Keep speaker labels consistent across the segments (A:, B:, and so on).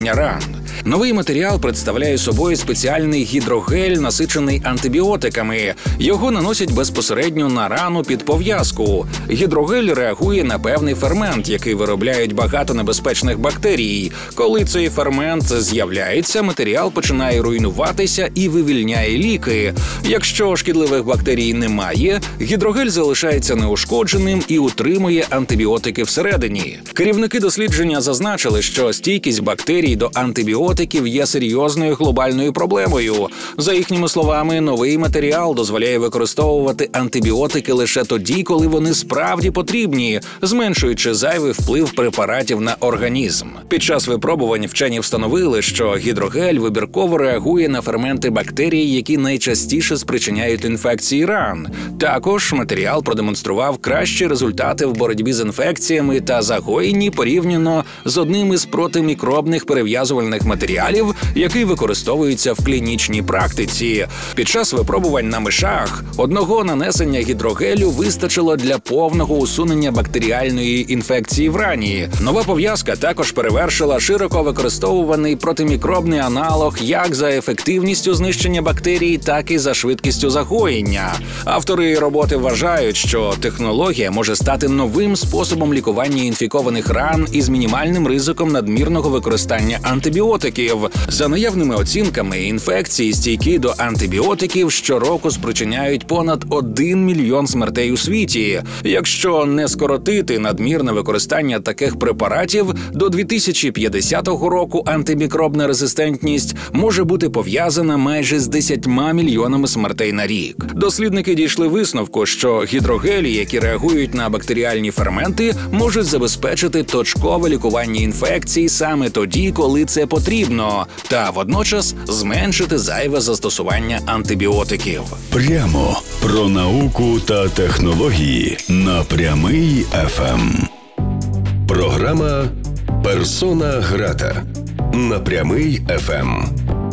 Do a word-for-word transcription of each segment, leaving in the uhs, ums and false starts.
A: ран. Новий матеріал представляє собою спеціальний гідрогель, насичений антибіотиками. Його наносять безпосередньо на рану під пов'язку. Гідрогель реагує на певний фермент, який виробляють багато небезпечних бактерій. Коли цей фермент з'являється, матеріал починає руйнуватися і вивільняє ліки. Якщо шкідливих бактерій немає, гідрогель залишається неушкодженим і утримує антибіотики всередині. Керівники дослідження зазначили, що стійкість бактерій до антибіотиків є серйозною глобальною проблемою. За їхніми словами, новий матеріал дозволяє використовувати антибіотики лише тоді, коли вони справді потрібні, зменшуючи зайвий вплив препаратів на організм. Під час випробувань вчені встановили, що гідрогель вибірково реагує на ферменти бактерій, які найчастіше спричиняють інфекції ран. Також матеріал продемонстрував кращі результати в боротьбі з інфекціями та загоєнні порівняно з одним із протимікробних перев'язувальних матеріалів, який використовується в клінічній практиці. Під час випробувань на мишах одного нанесення гідрогелю вистачило для повного усунення бактеріальної інфекції в рані. Нова пов'язка також перевершила широко використовуваний протимікробний аналог як за ефективністю знищення бактерій, так і за швидкістю загоєння. Автори роботи вважають, що технологія може стати новим способом лікування інфікованих ран із мінімальним ризиком надмірного використання антибіотиків. За наявними оцінками, інфекції, стійкі до антибіотиків, щороку спричиняють понад один мільйон смертей у світі. Якщо не скоротити надмірне використання таких препаратів, до дві тисячі п'ятдесятого року антимікробна резистентність може бути пов'язана майже з десятьма мільйонами смертей на рік. Дослідники дійшли висновку, що гідрогелі, які реагують на бактеріальні ферменти, можуть забезпечити точкове лікування інфекцій саме тоді, коли це потрібно, та водночас зменшити зайве застосування антибіотиків.
B: Прямо про науку та технології на Прямий еф ем. Програма «Персона грата» на Прямий еф ем.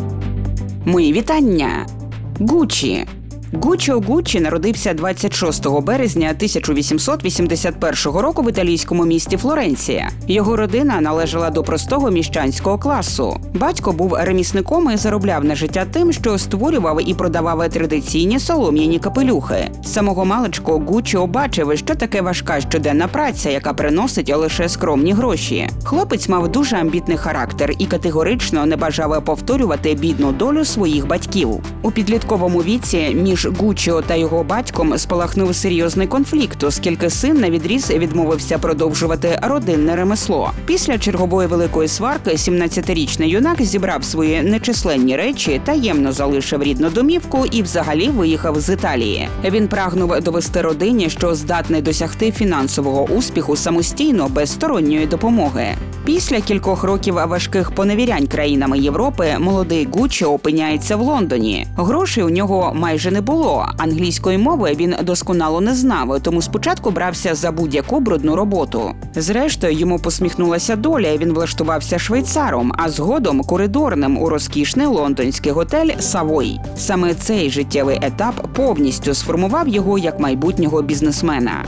C: Мої вітання! Гуччі. Гуччо Гуччі народився двадцять шостого березня тисяча вісімсот вісімдесят першого року в італійському місті Флоренція. Його родина належала до простого міщанського класу. Батько був ремісником і заробляв на життя тим, що створював і продавав традиційні солом'яні капелюхи. З самого маличку Гуччо бачив, що таке важка щоденна праця, яка приносить лише скромні гроші. Хлопець мав дуже амбітний характер і категорично не бажав повторювати бідну долю своїх батьків. У підлітковому віці між Гуччо та його батьком спалахнув серйозний конфлікт, оскільки син навідріз відмовився продовжувати родинне ремесло. Після чергової великої сварки сімнадцятирічний юнак зібрав свої нечисленні речі, таємно залишив рідну домівку і взагалі виїхав з Італії. Він прагнув довести родині, що здатний досягти фінансового успіху самостійно, без сторонньої допомоги. Після кількох років важких поневірянь країнами Європи молодий Гуччо опиняється в Лондоні. Грошей у нього майже не було. Англійської мови він досконало не знав, тому спочатку брався за будь-яку брудну роботу. Зрештою, йому посміхнулася доля, і він влаштувався швейцаром, а згодом коридорним у розкішний лондонський готель «Савой». Саме цей життєвий етап повністю сформував його як майбутнього бізнесмена.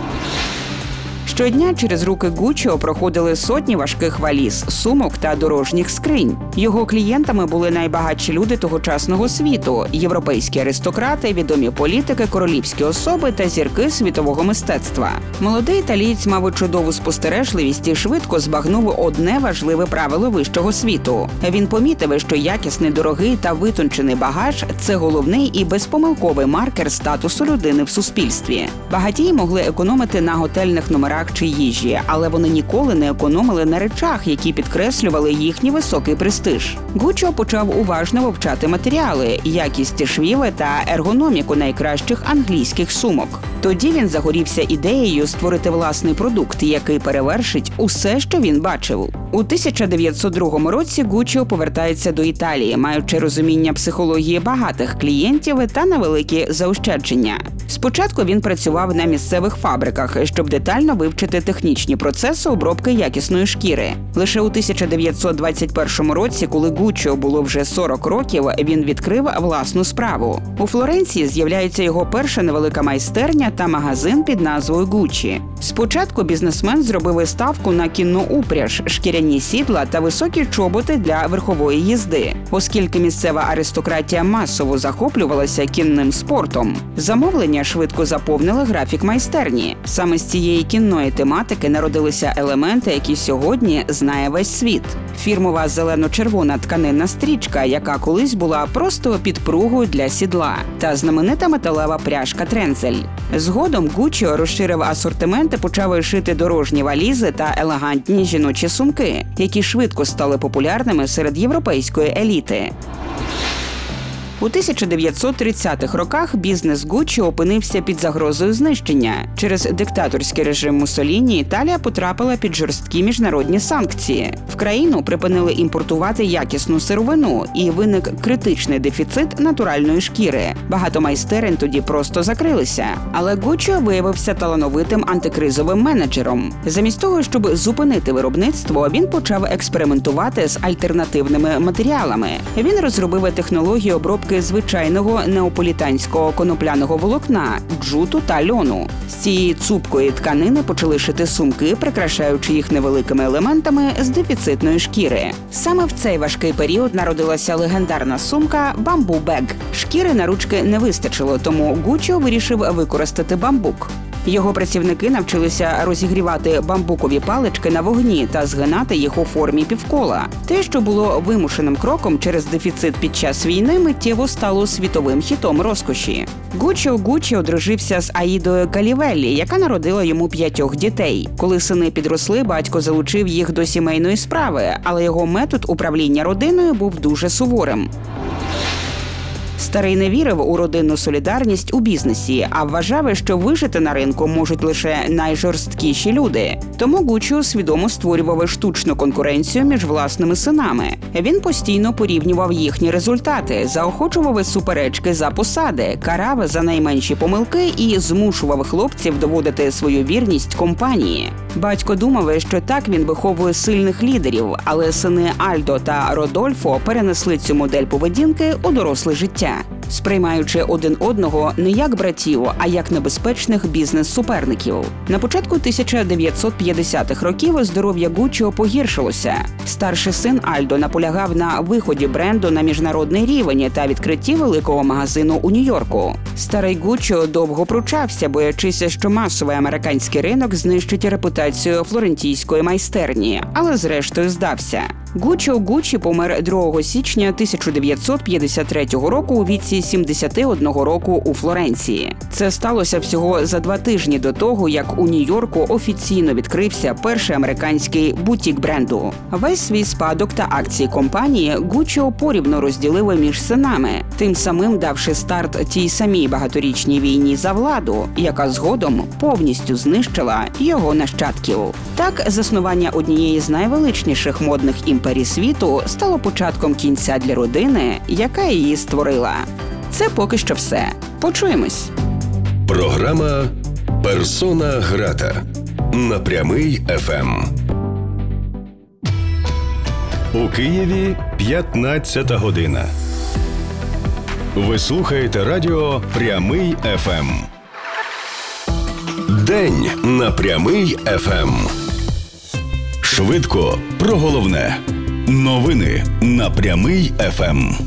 C: Щодня через руки Гуччо проходили сотні важких валіз, сумок та дорожніх скринь. Його клієнтами були найбагатші люди тогочасного світу – європейські аристократи, відомі політики, королівські особи та зірки світового мистецтва. Молодий італієць мав чудову спостережливість і швидко збагнув одне важливе правило вищого світу. Він помітив, що якісний, дорогий та витончений багаж – це головний і безпомилковий маркер статусу людини в суспільстві. Багатії могли економити на готельних номерах чи їжі, але вони ніколи не економили на речах, які підкреслювали їхній високий престиж. Гуччо почав уважно вивчати матеріали, якість швів та ергономіку найкращих англійських сумок. Тоді він загорівся ідеєю створити власний продукт, який перевершить усе, що він бачив. У тисяча дев'ятсот другому році Гуччо повертається до Італії, маючи розуміння психології багатих клієнтів та невеликі заощадження. Спочатку він працював на місцевих фабриках, щоб детально вивчити технічні процеси обробки якісної шкіри. Лише у тисяча дев'ятсот двадцять першому році, коли Гуччо було вже сорок років, він відкрив власну справу. У Флоренції з'являється його перша невелика майстерня та магазин під назвою Гуччі. Спочатку бізнесмен зробив ставку на кінну упряж, шкіряні конні сідла та високі чоботи для верхової їзди, оскільки місцева аристократія масово захоплювалася кінним спортом. Замовлення швидко заповнили графік майстерні. Саме з цієї кінної тематики народилися елементи, які сьогодні знає весь світ. Фірмова зелено-червона тканинна стрічка, яка колись була просто підпругою для сідла, та знаменита металева пряжка Трензель. Згодом Гуччо розширив асортимент і почав шити дорожні валізи та елегантні жіночі сумки, які швидко стали популярними серед європейської еліти. У тисяча дев'ятсот тридцятих роках бізнес Гуччо опинився під загрозою знищення. Через диктаторський режим Муссоліні Італія потрапила під жорсткі міжнародні санкції. В країну припинили імпортувати якісну сировину, і виник критичний дефіцит натуральної шкіри. Багато майстерень тоді просто закрилися. Але Гуччо виявився талановитим антикризовим менеджером. Замість того, щоб зупинити виробництво, він почав експериментувати з альтернативними матеріалами. Він розробив технологію обробки звичайного неаполітанського конопляного волокна, джуту та льону. З цієї цупкої тканини почали шити сумки, прикрашаючи їх невеликими елементами з дефіцитної шкіри. Саме в цей важкий період народилася легендарна сумка «Bamboo Bag». Шкіри на ручки не вистачило, тому Гуччо вирішив використати бамбук. Його працівники навчилися розігрівати бамбукові палички на вогні та згинати їх у формі півкола. Те, що було вимушеним кроком через дефіцит під час війни, миттєво стало світовим хітом розкоші. Гуччо Гуччі одружився з Аїдою Калівеллі, яка народила йому п'ятьох дітей. Коли сини підросли, батько залучив їх до сімейної справи, але його метод управління родиною був дуже суворим. Старий не вірив у родинну солідарність у бізнесі, а вважав, що вижити на ринку можуть лише найжорсткіші люди. Тому Гуччо свідомо створював штучну конкуренцію між власними синами. Він постійно порівнював їхні результати, заохочував суперечки за посади, карав за найменші помилки і змушував хлопців доводити свою вірність компанії. Батько думав, що так він виховує сильних лідерів, але сини Альдо та Родольфо перенесли цю модель поведінки у доросле життя, сприймаючи один одного не як братів, а як небезпечних бізнес-суперників. На початку тисяча дев'ятсот п'ятдесятих років здоров'я Гуччо погіршилося. Старший син Альдо наполягав на виході бренду на міжнародний рівень та відкритті великого магазину у Нью-Йорку. Старий Гуччо довго пручався, боячись, що масовий американський ринок знищить репутацію флорентійської майстерні, але зрештою здався. Гуччо Гуччі помер другого січня тисяча дев'ятсот п'ятдесят третього року у віці сімдесят один року у Флоренції. Це сталося всього за два тижні до того, як у Нью-Йорку офіційно відкрився перший американський бутік бренду. Весь свій спадок та акції компанії Гуччо порівно розділив між синами, тим самим давши старт тій самій багаторічній війні за владу, яка згодом повністю знищила його нащадків. Так, заснування однієї з найвеличніших модних імперій світу стало початком кінця для родини, яка її створила. Це поки що все. Почуємось.
B: Програма «Персона грата» на Прямий еф ем.
D: У Києві п'ятнадцята година. Ви слухаєте радіо «Прямий еф ем».
B: День на Прямий еф ем. Швидко про головне. Новини на Прямий еф ем.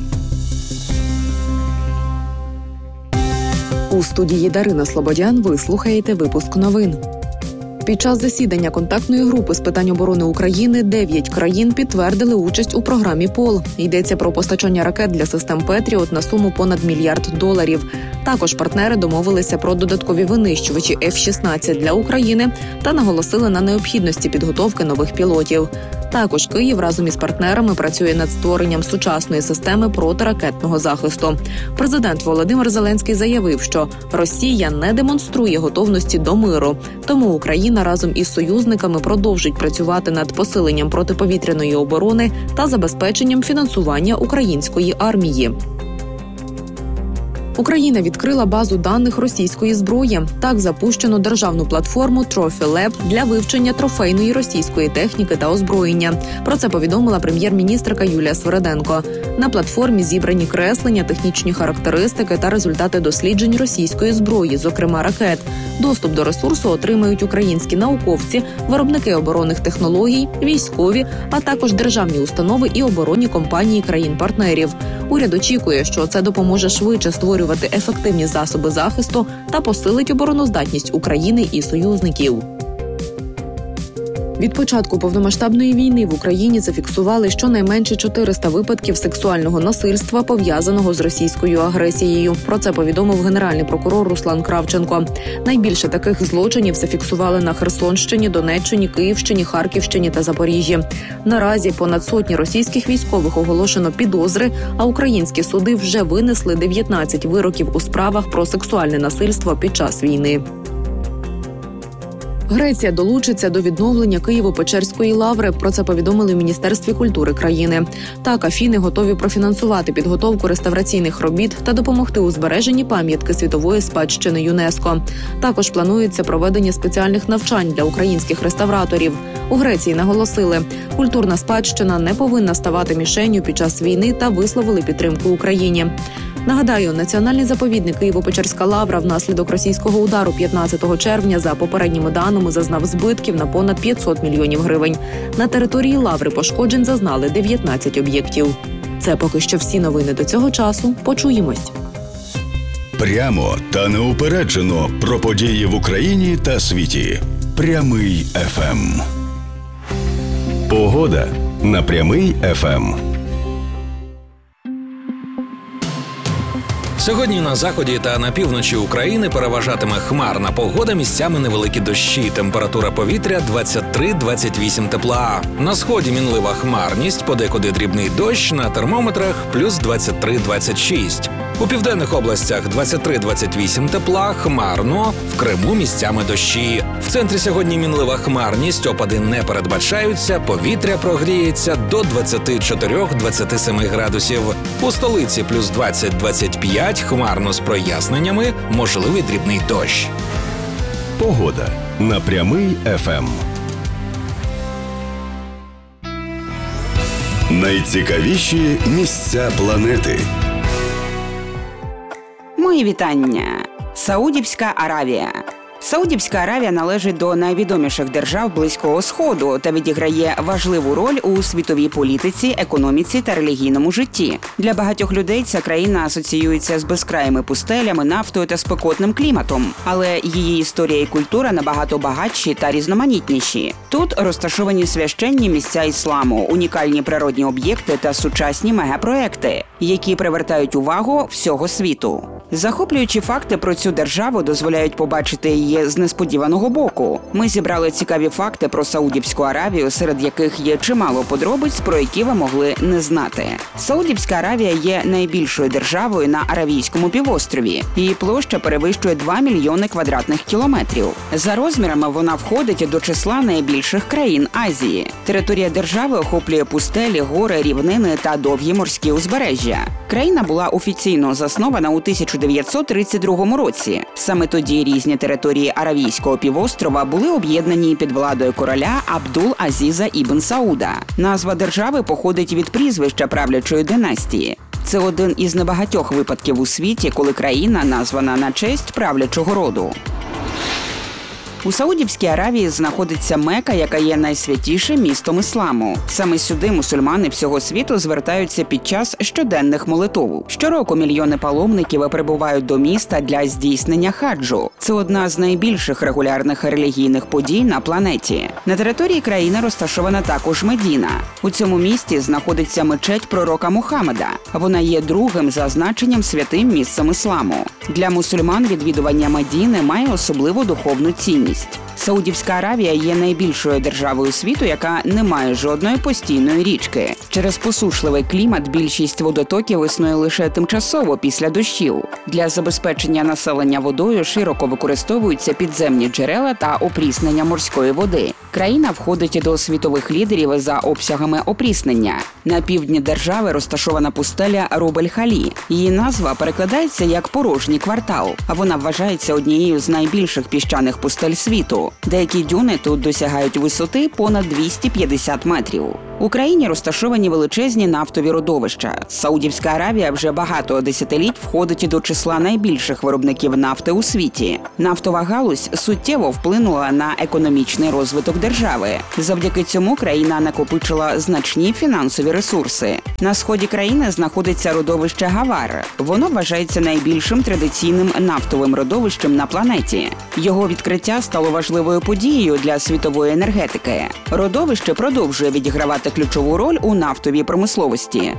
E: У студії Дарина Слободян ви слухаєте випуск новин. Під час засідання контактної групи з питань оборони України дев'ять країн підтвердили участь у програмі «Пол». Йдеться про постачання ракет для систем «Петріот» на суму понад мільярд доларів. Також партнери домовилися про додаткові винищувачі еф шістнадцять для України та наголосили на необхідності підготовки нових пілотів. Також Київ разом із партнерами працює над створенням сучасної системи протиракетного захисту. Президент Володимир Зеленський заявив, що Росія не демонструє готовності до миру, тому Україна разом із союзниками продовжить працювати над посиленням протиповітряної оборони та забезпеченням фінансування української армії. Україна відкрила базу даних російської зброї. Так запущено державну платформу Trophy Lab для вивчення трофейної російської техніки та озброєння. Про це повідомила прем'єр-міністерка Юлія Свериденко. На платформі зібрані креслення, технічні характеристики та результати досліджень російської зброї, зокрема ракет. Доступ до ресурсу отримають українські науковці, виробники оборонних технологій, військові, а також державні установи і оборонні компанії країн-партнерів. Уряд очікує, що це допоможе швидше створювати ефективні засоби захисту та посилить обороноздатність України і союзників. Від початку повномасштабної війни в Україні зафіксували щонайменше чотириста випадків сексуального насильства, пов'язаного з російською агресією. Про це повідомив генеральний прокурор Руслан Кравченко. Найбільше таких злочинів зафіксували на Херсонщині, Донеччині, Київщині, Харківщині та Запоріжжі. Наразі понад сотні російських військових оголошено підозри, а українські суди вже винесли дев'ятнадцять вироків у справах про сексуальне насильство під час війни. Греція долучиться до відновлення Києво-Печерської лаври. Про це повідомили в Міністерстві культури країни. Так, Афіни готові профінансувати підготовку реставраційних робіт та допомогти у збереженні пам'ятки світової спадщини ЮНЕСКО. Також планується проведення спеціальних навчань для українських реставраторів. У Греції наголосили, культурна спадщина не повинна ставати мішенню під час війни та висловили підтримку Україні. Нагадаю, національний заповідник Києво-Печерська лавра внаслідок російського удару п'ятнадцятого червня за попередніми даними зазнав збитків на понад п'ятсот мільйонів гривень. На території лаври пошкоджень зазнали дев'ятнадцять об'єктів. Це поки що всі новини до цього часу. Почуємось.
B: Прямо та неупереджено про події в Україні та світі. Прямий еф ем.
D: Погода на Прямий еф ем.
A: Сьогодні на заході та на півночі України переважатиме хмарна погода, місцями невеликі дощі. Температура повітря двадцять три - двадцять вісім тепла. На сході мінлива хмарність, подекуди дрібний дощ, на термометрах плюс двадцять три - двадцять шість. У південних областях двадцять три - двадцять вісім тепла, хмарно, в Криму місцями дощі. В центрі сьогодні мінлива хмарність, опади не передбачаються, повітря прогріється до двадцять чотири - двадцять сім градусів. У столиці плюс двадцять - двадцять п'ять, хмарно з проясненнями, можливий дрібний дощ.
D: Погода на Прямий еф ем.
B: Найцікавіші місця планети.
C: Мої вітання. Саудівська Аравія. Саудівська Аравія належить до найвідоміших держав Близького Сходу та відіграє важливу роль у світовій політиці, економіці та релігійному житті. Для багатьох людей ця країна асоціюється з безкраїми пустелями, нафтою та спекотним кліматом. Але її історія і культура набагато багатші та різноманітніші. Тут розташовані священні місця ісламу, унікальні природні об'єкти та сучасні мегапроекти, які привертають увагу всього світу. Захоплюючі факти про цю державу дозволяють побачити її з несподіваного боку. Ми зібрали цікаві факти про Саудівську Аравію, серед яких є чимало подробиць, про які ви могли не знати. Саудівська Аравія є найбільшою державою на Аравійському півострові. Її площа перевищує два мільйони квадратних кілометрів. За розмірами вона входить до числа найбільших країн Азії. Територія держави охоплює пустелі, гори, рівнини та довгі морські узбережжя. Країна була офіційно заснована у тисяча дев'ятсот тридцять другому році. Саме тоді різні території Аравійського півострова були об'єднані під владою короля Абдул-Азіза ібн Сауда. Назва держави походить від прізвища правлячої династії. Це один із небагатьох випадків у світі, коли країна названа на честь правлячого роду. У Саудівській Аравії знаходиться Мека, яка є найсвятішим містом ісламу. Саме сюди мусульмани всього світу звертаються під час щоденних молитов. Щороку мільйони паломників прибувають до міста для здійснення хаджу. Це одна з найбільших регулярних релігійних подій на планеті. На території країни розташована також Медіна. У цьому місті знаходиться мечеть пророка Мухаммеда. Вона є другим за значенням святим місцем ісламу. Для мусульман відвідування Медіни має особливу духовну цінність. Саудівська Аравія є найбільшою державою світу, яка не має жодної постійної річки. Через посушливий клімат більшість водотоків існує лише тимчасово після дощів. Для забезпечення населення водою широко використовуються підземні джерела та опріснення морської води. Країна входить до світових лідерів за обсягами опріснення. На півдні держави розташована пустеля Рубель-Халі. Її назва перекладається як «порожній квартал», а вона вважається однією з найбільших піщаних пустель світу. Деякі дюни тут досягають висоти понад двісті п'ятдесят метрів. В Україні розташовані величезні нафтові родовища. Саудівська Аравія вже багато десятиліть входить до числа найбільших виробників нафти у світі. Нафтова галузь суттєво вплинула на економічний розвиток держави. Завдяки цьому країна накопичила значні фінансові ресурси. На сході країни знаходиться родовище Гавар. Воно вважається найбільшим традиційним нафтовим родовищем на планеті. Його відкриття стало важливою подією для світової енергетики. Родовище продовжує відігравати ключову роль у нафтовій промисловості.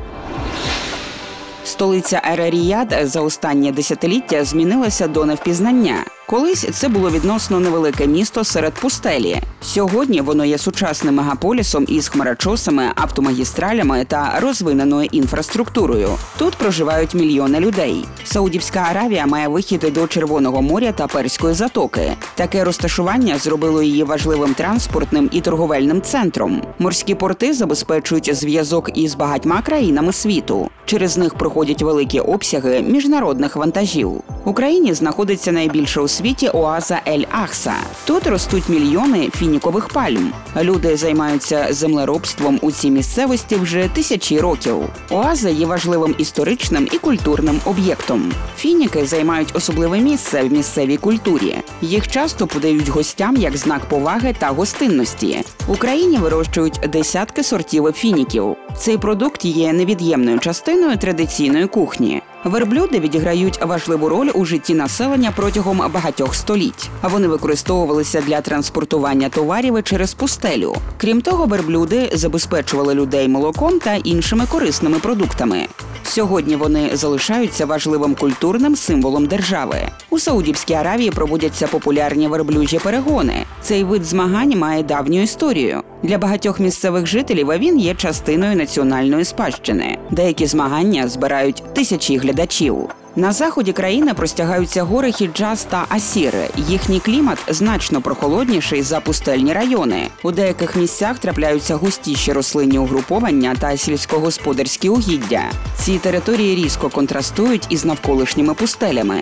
C: Столиця Ер за останнє десятиліття змінилася до невпізнання. Колись це було відносно невелике місто серед пустелі. Сьогодні воно є сучасним мегаполісом із хмарочосами, автомагістралями та розвиненою інфраструктурою. Тут проживають мільйони людей. Саудівська Аравія має вихід до Червоного моря та Перської затоки. Таке розташування зробило її важливим транспортним і торговельним центром. Морські порти забезпечують зв'язок із багатьма країнами світу. Через них проходять великі обсяги міжнародних вантажів. В Україні знаходиться найбільша у світі оаза Ель-Ахса. Тут ростуть мільйони фінікових пальм. Люди займаються землеробством у цій місцевості вже тисячі років. Оаза є важливим історичним і культурним об'єктом. Фініки займають особливе місце в місцевій культурі. Їх часто подають гостям як знак поваги та гостинності. В Україні вирощують десятки сортів фініків. Цей продукт є невід'ємною частиною традиційної кухні. Верблюди відіграють важливу роль у житті населення протягом багатьох століть. Вони використовувалися для транспортування товарів через пустелю. Крім того, верблюди забезпечували людей молоком та іншими корисними продуктами. Сьогодні вони залишаються важливим культурним символом держави. У Саудівській Аравії проводяться популярні верблюжі перегони. Цей вид змагань має давню історію. Для багатьох місцевих жителів він є частиною національної спадщини. Деякі змагання збирають тисячі глядачів. На заході країни простягаються гори Хіджаз та Асір. Їхній клімат значно прохолодніший за пустельні райони. У деяких місцях трапляються густіші рослинні угруповання та сільськогосподарські угіддя. Ці території різко контрастують із навколишніми пустелями.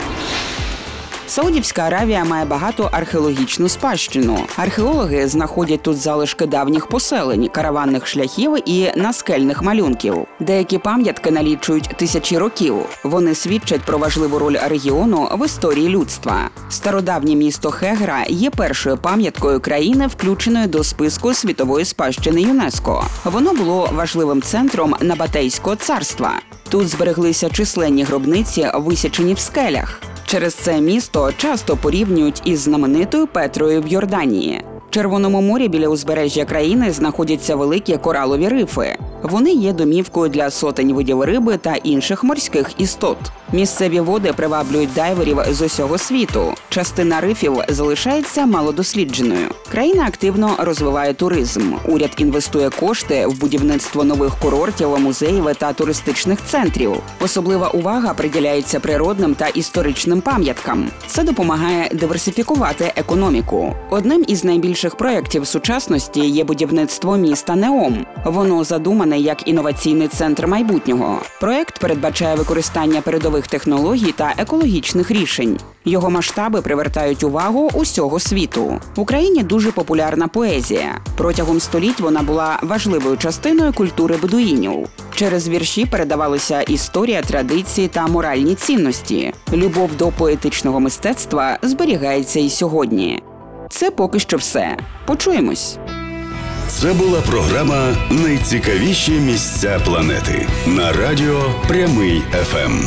C: Саудівська Аравія має багату археологічну спадщину. Археологи знаходять тут залишки давніх поселень, караванних шляхів і наскельних малюнків. Деякі пам'ятки налічують тисячі років. Вони свідчать про важливу роль регіону в історії людства. Стародавнє місто Хегра є першою пам'яткою країни, включеною до списку світової спадщини ЮНЕСКО. Воно було важливим центром Набатейського царства. Тут збереглися численні гробниці, висічені в скелях. Через це місто часто порівнюють із знаменитою Петрою в Йорданії. В Червоному морі біля узбережжя країни знаходяться великі коралові рифи. Вони є домівкою для сотень видів риби та інших морських істот. Місцеві води приваблюють дайверів з усього світу. Частина рифів залишається малодослідженою. Країна активно розвиває туризм. Уряд інвестує кошти в будівництво нових курортів, музеїв та туристичних центрів. Особлива увага приділяється природним та історичним пам'яткам. Це допомагає диверсифікувати економіку. Одним із найбільших проєктів сучасності є будівництво міста Неом. Воно задумане як інноваційний центр майбутнього. Проєкт передбачає використання передових технологій та екологічних рішень. Його масштаби привертають увагу усього світу. В Україні дуже популярна поезія. Протягом століть вона була важливою частиною культури бедуїнів. Через вірші передавалися історія, традиції та моральні цінності. Любов до поетичного мистецтва зберігається і сьогодні. Це поки що все. Почуємось!
B: Це була програма «Найцікавіші місця планети» на радіо Прямий еф ем.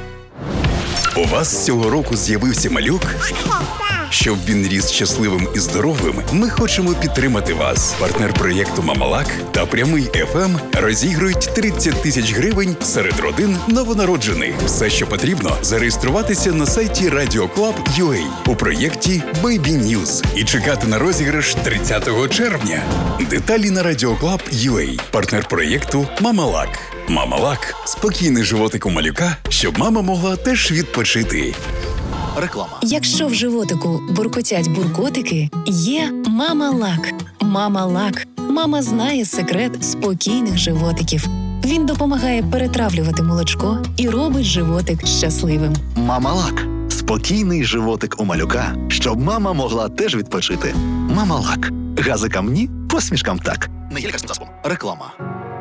F: У вас цього року з'явився малюк? Щоб він ріс щасливим і здоровим, ми хочемо підтримати вас. Партнер проєкту «Мамалак» та «Прямий еф ем» розігрують тридцять тисяч гривень серед родин новонароджених. Все, що потрібно, зареєструватися на сайті радіо клаб крапка ю а у проєкті Baby News і чекати на розіграш тридцятого червня. Деталі на радіо клаб крапка ю а. Партнер проєкту «Мамалак». «Мамалак» – спокійний животик у малюка, щоб мама могла теж відпочити.
G: Реклама. Якщо в животику буркотять буркотики, є «Мамалак». «Мамалак». Мама знає секрет спокійних животиків. Він допомагає перетравлювати молочко і робить животик щасливим.
H: «Мамалак» – Спокійний животик у малюка, щоб мама могла теж відпочити. Мама Лак. Газикам ні, посмішкам так. Не є лікарським засобом. Реклама.